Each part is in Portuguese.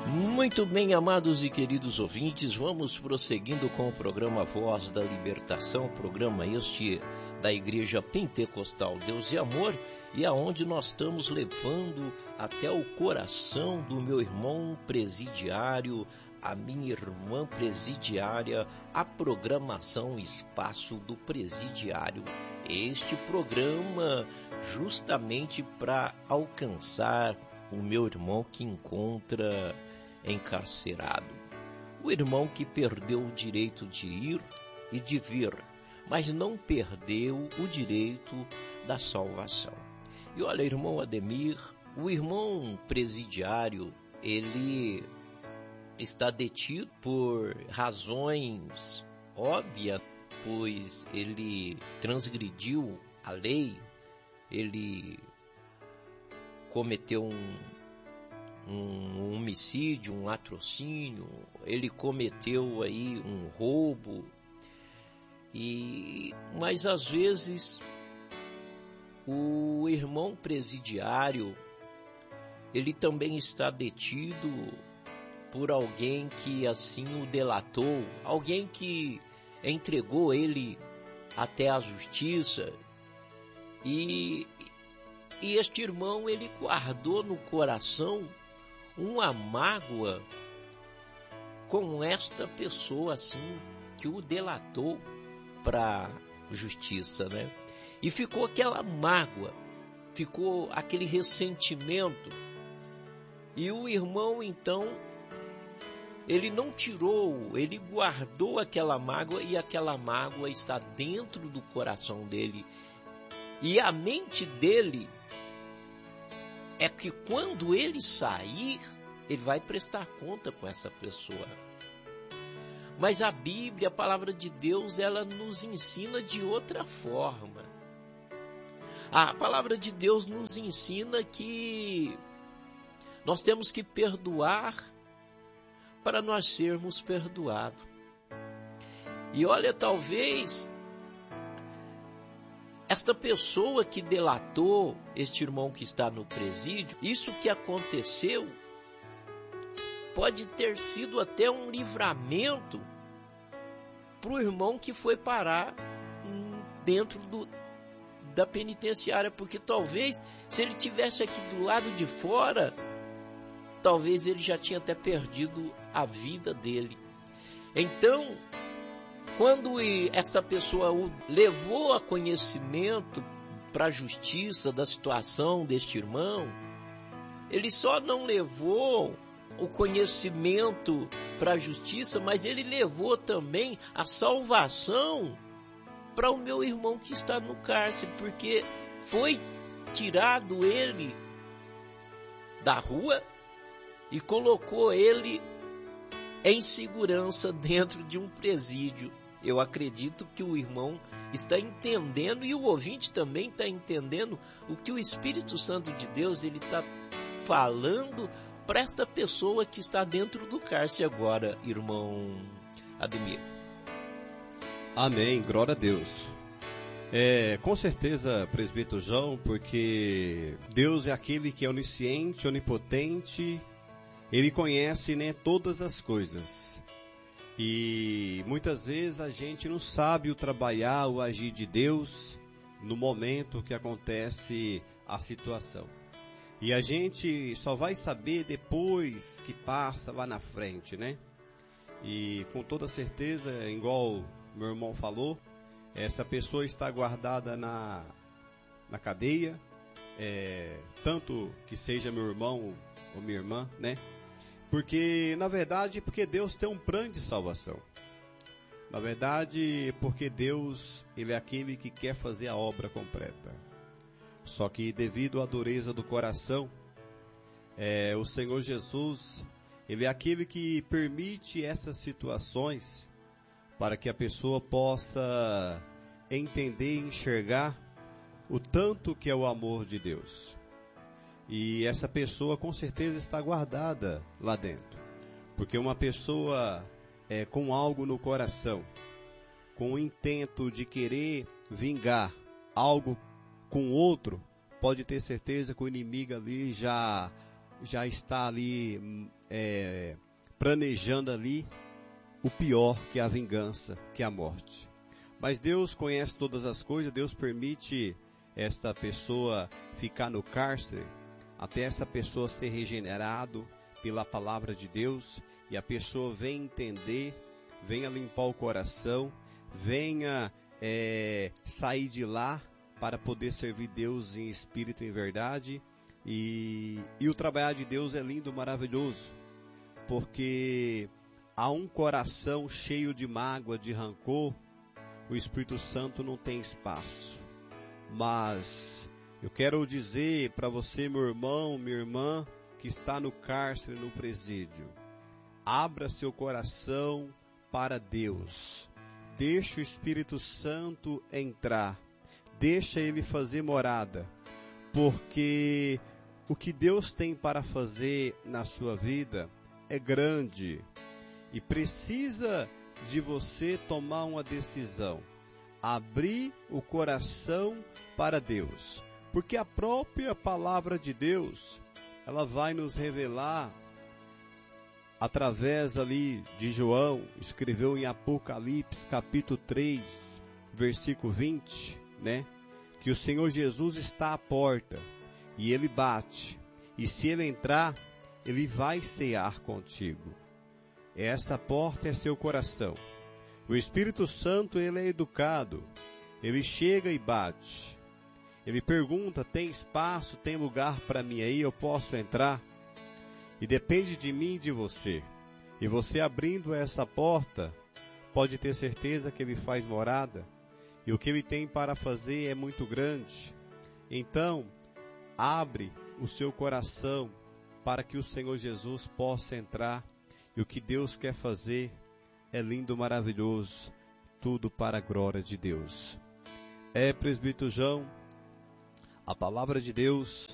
Muito bem, amados e queridos ouvintes, vamos prosseguindo com o programa Voz da Libertação, programa este da Igreja Pentecostal Deus e Amor, e aonde nós estamos levando até o coração do meu irmão presidiário, a minha irmã presidiária, a programação Espaço do Presidiário. Este programa justamente para alcançar o meu irmão que encontra encarcerado, o irmão que perdeu o direito de ir e de vir, mas não perdeu o direito da salvação. E olha, irmão Ademir, o irmão presidiário, ele está detido por razões óbvias, pois ele transgrediu a lei, ele cometeu um homicídio, um latrocínio, ele cometeu aí um roubo, mas às vezes o irmão presidiário, ele também está detido por alguém que assim o delatou, alguém que entregou ele até a justiça, e este irmão, ele guardou no coração uma mágoa com esta pessoa assim que o delatou para a justiça, né? E ficou aquela mágoa, ficou aquele ressentimento. E o irmão, então, ele não tirou, ele guardou aquela mágoa, e aquela mágoa está dentro do coração dele. E a mente dele é que quando ele sair, ele vai prestar conta com essa pessoa. Mas a Bíblia, a palavra de Deus, ela nos ensina de outra forma. A palavra de Deus nos ensina que nós temos que perdoar para nós sermos perdoados. E olha, talvez esta pessoa que delatou este irmão que está no presídio, isso que aconteceu pode ter sido até um livramento para o irmão que foi parar dentro da penitenciária, porque talvez se ele tivesse aqui do lado de fora, talvez ele já tinha até perdido a vida dele. Então, quando essa pessoa o levou a conhecimento para a justiça da situação deste irmão, ele só não levou o conhecimento para a justiça, mas ele levou também a salvação para o meu irmão que está no cárcere, porque foi tirado ele da rua e colocou ele em segurança dentro de um presídio. Eu acredito que o irmão está entendendo, e o ouvinte também está entendendo o que o Espírito Santo de Deus ele está falando para esta pessoa que está dentro do cárcere agora, irmão Ademir. Amém, glória a Deus. Com certeza, presbítero João, porque Deus é aquele que é onisciente, onipotente, Ele conhece, né, todas as coisas. E muitas vezes a gente não sabe o trabalhar, o agir de Deus no momento que acontece a situação. E a gente só vai saber depois que passa lá na frente, né? E com toda certeza, igual meu irmão falou, essa pessoa está guardada na cadeia, tanto que seja meu irmão ou minha irmã, né? Porque Deus tem um plano de salvação. Na verdade, porque Deus, Ele é aquele que quer fazer a obra completa. Só que devido à dureza do coração, o Senhor Jesus, Ele é aquele que permite essas situações para que a pessoa possa entender e enxergar o tanto que é o amor de Deus. E essa pessoa com certeza está guardada lá dentro. Porque uma pessoa com algo no coração, com o intento de querer vingar algo com outro, pode ter certeza que o inimigo ali já já está ali planejando ali o pior, que é a vingança, que é a morte. Mas Deus conhece todas as coisas, Deus permite esta pessoa ficar no cárcere, até essa pessoa ser regenerado pela palavra de Deus, e a pessoa venha entender, venha limpar o coração, venha sair de lá para poder servir Deus em espírito e em verdade. E o trabalhar de Deus é lindo, maravilhoso, porque há um coração cheio de mágoa, de rancor, o Espírito Santo não tem espaço. Mas eu quero dizer para você, meu irmão, minha irmã, que está no cárcere, no presídio, abra seu coração para Deus. Deixa o Espírito Santo entrar. Deixa Ele fazer morada. Porque o que Deus tem para fazer na sua vida é grande. E precisa de você tomar uma decisão. Abrir o coração para Deus. Porque a própria palavra de Deus, ela vai nos revelar, através ali de João, escreveu em Apocalipse, capítulo 3, versículo 20, né? Que o Senhor Jesus está à porta, e Ele bate, e se Ele entrar, Ele vai cear contigo. Essa porta é seu coração. O Espírito Santo, Ele é educado, Ele chega e bate. Ele pergunta, tem espaço, tem lugar para mim aí, eu posso entrar? E depende de mim e de você. E você abrindo essa porta, pode ter certeza que Ele faz morada. E o que Ele tem para fazer é muito grande. Então, abre o seu coração para que o Senhor Jesus possa entrar. E o que Deus quer fazer é lindo, maravilhoso. Tudo para a glória de Deus. Presbítero João, a palavra de Deus,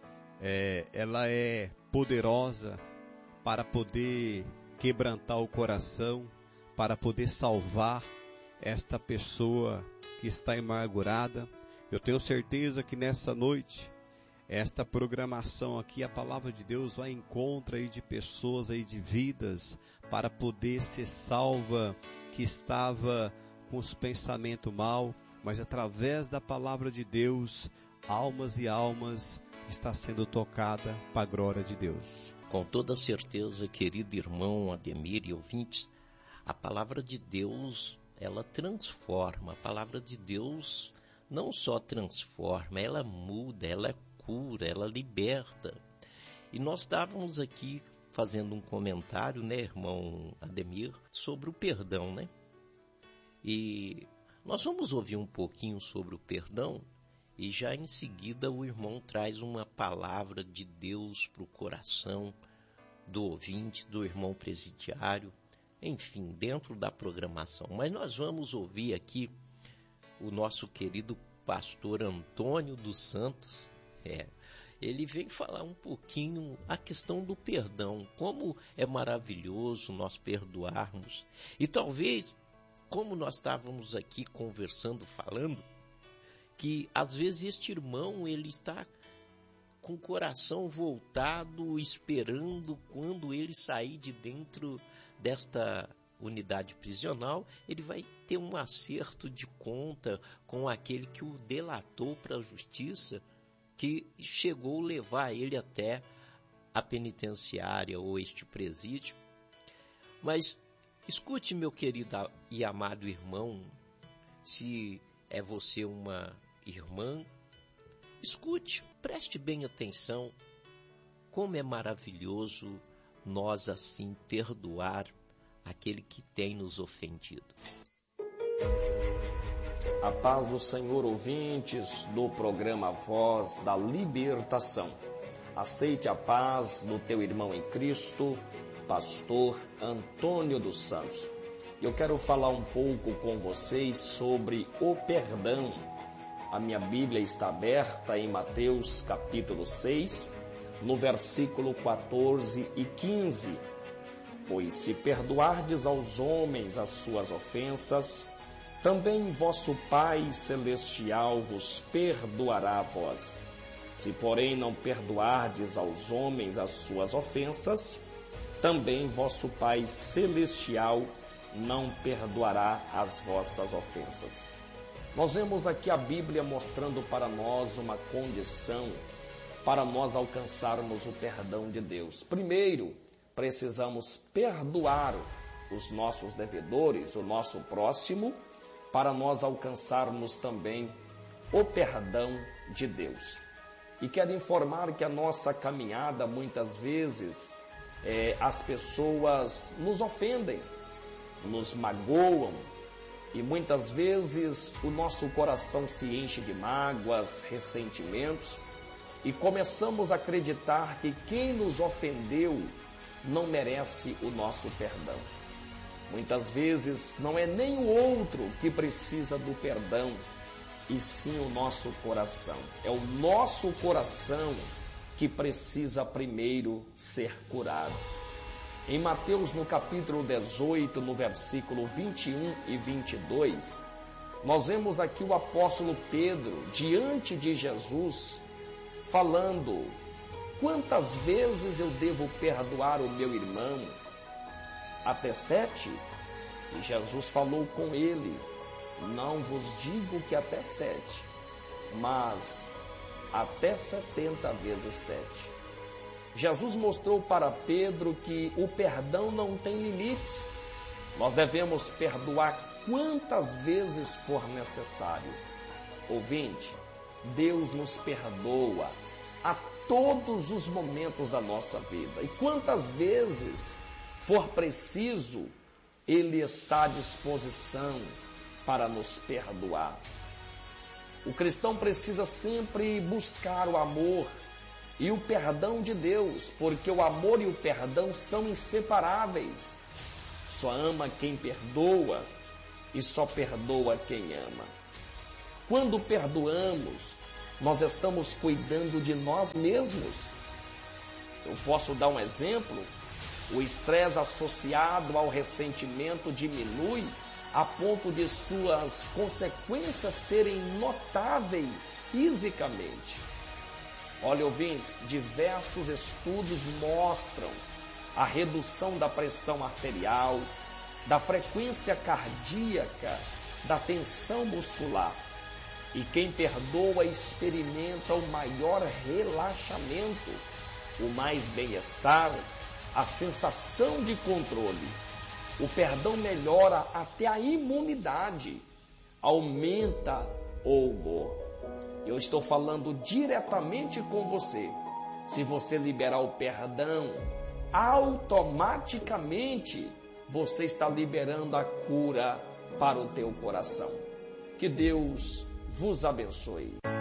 ela é poderosa para poder quebrantar o coração, para poder salvar esta pessoa que está amargurada. Eu tenho certeza que nessa noite, esta programação aqui, a palavra de Deus vai em encontro aí de pessoas aí, de vidas, para poder ser salva, que estava com os pensamentos mal, mas através da palavra de Deus, almas e almas está sendo tocada para a glória de Deus. Com toda certeza, querido irmão Ademir e ouvintes, a palavra de Deus, ela transforma. A palavra de Deus não só transforma, ela muda, ela cura, ela liberta. E nós estávamos aqui fazendo um comentário, né, irmão Ademir, sobre o perdão, né? E nós vamos ouvir um pouquinho sobre o perdão, e já em seguida o irmão traz uma palavra de Deus para o coração do ouvinte, do irmão presidiário, enfim, dentro da programação. Mas nós vamos ouvir aqui o nosso querido pastor Antônio dos Santos. Ele vem falar um pouquinho a questão do perdão, como é maravilhoso nós perdoarmos. E talvez, como nós estávamos aqui conversando, falando, que às vezes este irmão, ele está com o coração voltado, esperando quando ele sair de dentro desta unidade prisional, ele vai ter um acerto de conta com aquele que o delatou para a justiça, que chegou a levar ele até a penitenciária ou este presídio. Mas escute, meu querido e amado irmão, se é você uma irmã, escute, preste bem atenção, como é maravilhoso nós assim perdoar aquele que tem nos ofendido. A paz do Senhor, ouvintes do programa Voz da Libertação. Aceite a paz do teu irmão em Cristo, pastor Antônio dos Santos. Eu quero falar um pouco com vocês sobre o perdão. A minha Bíblia está aberta em Mateus capítulo 6, no versículo 14 e 15. Pois se perdoardes aos homens as suas ofensas, também vosso Pai Celestial vos perdoará a vós. Se, porém, não perdoardes aos homens as suas ofensas, também vosso Pai Celestial não perdoará as vossas ofensas. Nós vemos aqui a Bíblia mostrando para nós uma condição para nós alcançarmos o perdão de Deus. Primeiro, precisamos perdoar os nossos devedores, o nosso próximo, para nós alcançarmos também o perdão de Deus. E quero informar que a nossa caminhada, muitas vezes, as pessoas nos ofendem, nos magoam, e muitas vezes o nosso coração se enche de mágoas, ressentimentos, e começamos a acreditar que quem nos ofendeu não merece o nosso perdão. Muitas vezes não é nem o outro que precisa do perdão, e sim o nosso coração. É o nosso coração que precisa primeiro ser curado. Em Mateus, no capítulo 18, no versículo 21 e 22, nós vemos aqui o apóstolo Pedro, diante de Jesus, falando: quantas vezes eu devo perdoar o meu irmão? Até 7? E Jesus falou com ele: não vos digo que até 7, mas até 70 vezes 7. Jesus mostrou para Pedro que o perdão não tem limites. Nós devemos perdoar quantas vezes for necessário. Ouvinte, Deus nos perdoa a todos os momentos da nossa vida. E quantas vezes for preciso, Ele está à disposição para nos perdoar. O cristão precisa sempre buscar o amor e o perdão de Deus, porque o amor e o perdão são inseparáveis. Só ama quem perdoa e só perdoa quem ama. Quando perdoamos, nós estamos cuidando de nós mesmos. Eu posso dar um exemplo: o estresse associado ao ressentimento diminui a ponto de suas consequências serem notáveis fisicamente. Olha, ouvintes, diversos estudos mostram a redução da pressão arterial, da frequência cardíaca, da tensão muscular. E quem perdoa experimenta o maior relaxamento, o mais bem-estar, a sensação de controle. O perdão melhora até a imunidade, aumenta o humor. Eu estou falando diretamente com você. Se você liberar o perdão, automaticamente você está liberando a cura para o teu coração. Que Deus vos abençoe.